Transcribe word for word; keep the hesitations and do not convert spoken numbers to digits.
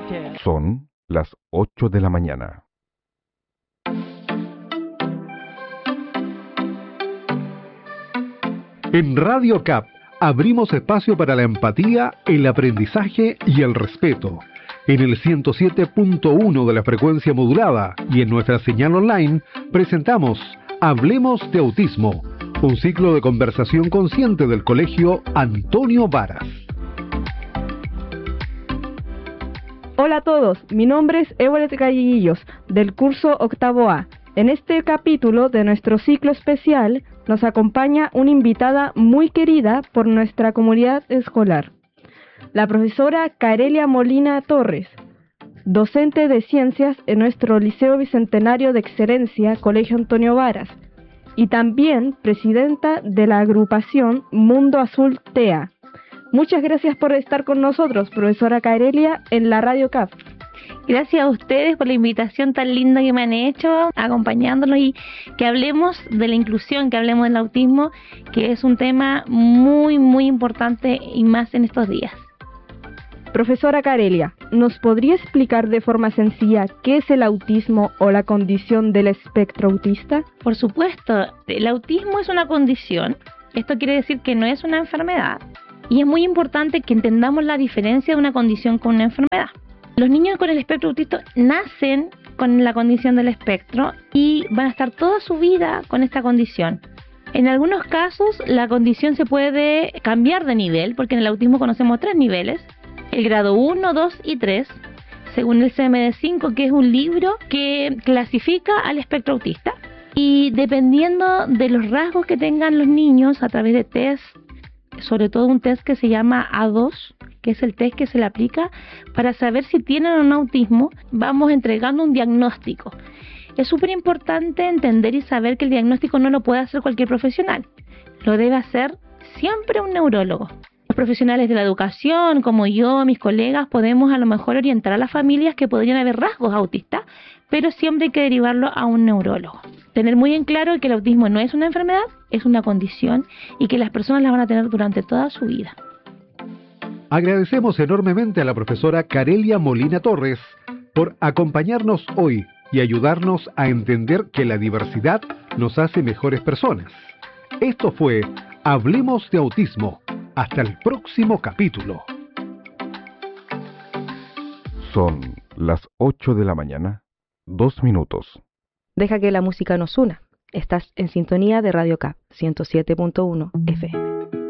Son las ocho de la mañana. En Radio C A P abrimos espacio para la empatía, el aprendizaje y el respeto. En el ciento siete punto uno de la frecuencia modulada y en nuestra señal online presentamos Hablemos de Autismo, un ciclo de conversación consciente del Colegio Antonio Varas. Hola a todos, mi nombre es Everett Galleguillos, del curso Octavo A. En este capítulo de nuestro ciclo especial nos acompaña una invitada muy querida por nuestra comunidad escolar, la profesora Carelia Molina Torres, docente de ciencias en nuestro Liceo Bicentenario de Excelencia, Colegio Antonio Varas, y también presidenta de la agrupación Mundo Azul T E A. Muchas gracias por estar con nosotros, profesora Carelia, en la Radio C A P. Gracias a ustedes por la invitación tan linda que me han hecho, acompañándonos y que hablemos de la inclusión, que hablemos del autismo, que es un tema muy, muy importante y más en estos días. Profesora Carelia, ¿nos podría explicar de forma sencilla qué es el autismo o la condición del espectro autista? Por supuesto, el autismo es una condición. Esto quiere decir que no es una enfermedad. Y es muy importante que entendamos la diferencia de una condición con una enfermedad. Los niños con el espectro autista nacen con la condición del espectro y van a estar toda su vida con esta condición. En algunos casos la condición se puede cambiar de nivel, porque en el autismo conocemos tres niveles, el grado uno, dos y tres, según el C M D cinco, que es un libro que clasifica al espectro autista. Y dependiendo de los rasgos que tengan los niños a través de test, sobre todo un test que se llama A dos, que es el test que se le aplica para saber si tienen o no autismo, vamos entregando un diagnóstico. Es súper importante entender y saber que el diagnóstico no lo puede hacer cualquier profesional, lo debe hacer siempre un neurólogo. Los profesionales de la educación, como yo, mis colegas, podemos a lo mejor orientar a las familias que podrían haber rasgos autistas, pero siempre hay que derivarlo a un neurólogo. Tener muy en claro que el autismo no es una enfermedad, es una condición y que las personas la van a tener durante toda su vida. Agradecemos enormemente a la profesora Carelia Molina Torres por acompañarnos hoy y ayudarnos a entender que la diversidad nos hace mejores personas. Esto fue Hablemos de Autismo. Hasta el próximo capítulo. Son las ocho de la mañana, dos minutos. Deja que la música nos una. Estás en sintonía de Radio C A P ciento siete punto uno F M.